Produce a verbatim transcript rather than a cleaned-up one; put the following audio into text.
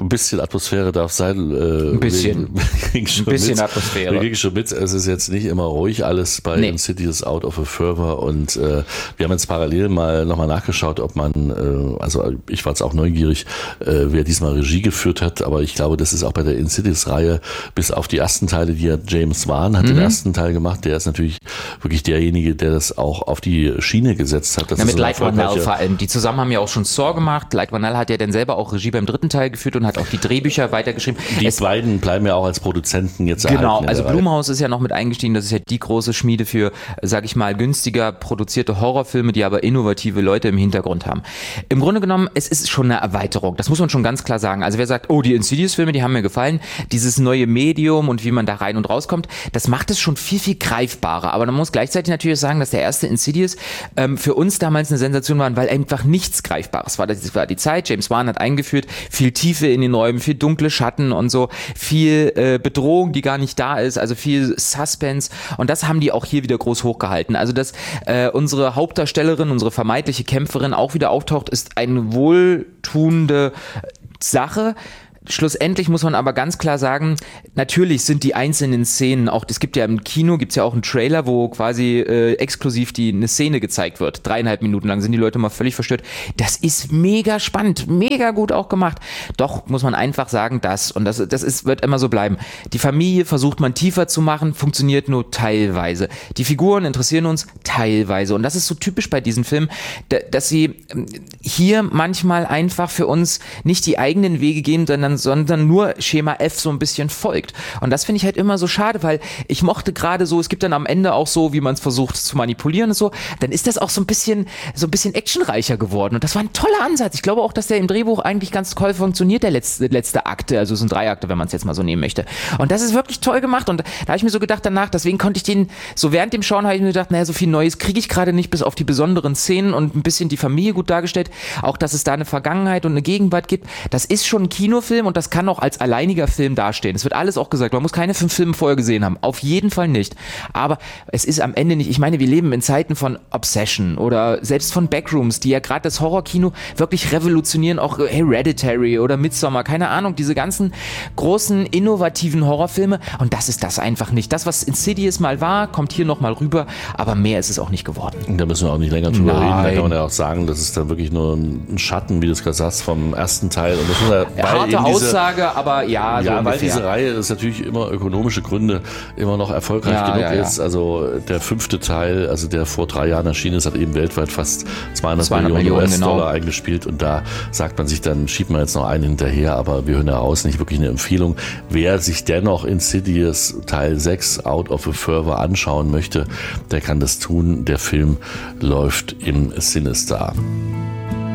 Ein bisschen Atmosphäre darf sein. Äh, ein bisschen. Ein bisschen mit. Atmosphäre. Wir kriegen schon mit, es ist jetzt nicht immer ruhig alles bei nee. Insidious Out of a Fervor und äh, wir haben jetzt parallel mal nochmal nachgeschaut, ob man, äh, also ich war jetzt auch neugierig, äh, wer diesmal Regie geführt hat, aber ich glaube, das ist auch bei der Insidious-Reihe, bis auf die ersten Teile, die hat James Wan, hat mhm. den ersten Teil gemacht, der ist natürlich wirklich derjenige, der das auch auf die Schiene gesetzt hat. Das ja, ist mit so Light Vanell vor allem. Die zusammen haben ja auch schon Saw gemacht. Light Vanell hat ja dann selber auch Regie beim dritten Teil geführt und hat auch die Drehbücher weitergeschrieben. Die es beiden bleiben ja auch als Produzenten jetzt erhalten. Genau, also Blumhouse ist ja noch mit eingestiegen, das ist ja die große Schmiede für, sag ich mal, günstiger produzierte Horrorfilme, die aber innovative Leute im Hintergrund haben. Im Grunde genommen, es ist schon eine Erweiterung, das muss man schon ganz klar sagen. Also wer sagt, oh, die Insidious-Filme, die haben mir gefallen, dieses neue Medium und wie man da rein und rauskommt, das macht es schon viel, viel greifbarer. Aber man muss gleichzeitig natürlich sagen, dass der erste Insidious ähm, für uns damals eine Sensation war, weil einfach nichts Greifbares war. Das war die Zeit, James Wan hat eingeführt, viel Tiefe in den Räumen, viel dunkle Schatten und so, viel äh, Bedrohung, die gar nicht da ist, also viel Suspense und das haben die auch hier wieder groß hochgehalten. Also dass äh, unsere Hauptdarstellerin, unsere vermeintliche Kämpferin auch wieder auftaucht, ist eine wohltuende Sache. Schlussendlich muss man aber ganz klar sagen, natürlich sind die einzelnen Szenen, auch es gibt ja im Kino, gibt es ja auch einen Trailer, wo quasi äh, exklusiv die eine Szene gezeigt wird. Dreieinhalb Minuten lang sind die Leute mal völlig verstört. Das ist mega spannend, mega gut auch gemacht. Doch muss man einfach sagen, das, und das, das ist, wird immer so bleiben. Die Familie versucht man tiefer zu machen, funktioniert nur teilweise. Die Figuren interessieren uns teilweise. Und das ist so typisch bei diesen Filmen, dass sie hier manchmal einfach für uns nicht die eigenen Wege gehen, sondern sondern nur Schema F so ein bisschen folgt. Und das finde ich halt immer so schade, weil ich mochte gerade so, es gibt dann am Ende auch so, wie man es versucht zu manipulieren und so, dann ist das auch so ein bisschen, so ein bisschen actionreicher geworden. Und das war ein toller Ansatz. Ich glaube auch, dass der im Drehbuch eigentlich ganz toll funktioniert, der letzte, letzte Akte. Also es sind drei Akte, wenn man es jetzt mal so nehmen möchte. Und das ist wirklich toll gemacht. Und da habe ich mir so gedacht danach, deswegen konnte ich den, so während dem Schauen habe ich mir gedacht, naja, so viel Neues kriege ich gerade nicht, bis auf die besonderen Szenen und ein bisschen die Familie gut dargestellt. Auch, dass es da eine Vergangenheit und eine Gegenwart gibt. Das ist schon ein Kinofilm und das kann auch als alleiniger Film dastehen. Es wird alles auch gesagt, man muss keine fünf Filme vorher gesehen haben. Auf jeden Fall nicht. Aber es ist am Ende nicht, ich meine, wir leben in Zeiten von Obsession oder selbst von Backrooms, die ja gerade das Horrorkino wirklich revolutionieren, auch Hereditary oder Midsommar, keine Ahnung, diese ganzen großen, innovativen Horrorfilme und das ist das einfach nicht. Das, was Insidious mal war, kommt hier nochmal rüber, aber mehr ist es auch nicht geworden. Da müssen wir auch nicht länger drüber Nein. reden, da kann man ja auch sagen, das ist dann wirklich nur ein Schatten, wie du es gerade sagst, vom ersten Teil und das muss ja, harte Aussage, aber ja, so ja, ungefähr. Weil diese Reihe, das ist natürlich immer ökonomische Gründe, immer noch erfolgreich ja, genug ja, ja. ist. Also der fünfte Teil, also der vor drei Jahren erschienen ist, hat eben weltweit fast zweihundert Millionen U S-Dollar genau. eingespielt und da sagt man sich, dann schiebt man jetzt noch einen hinterher, aber wir hören heraus, nicht wirklich eine Empfehlung. Wer sich dennoch Insidious Teil sechs Out of a Fervor anschauen möchte, der kann das tun. Der Film läuft im Cinestar.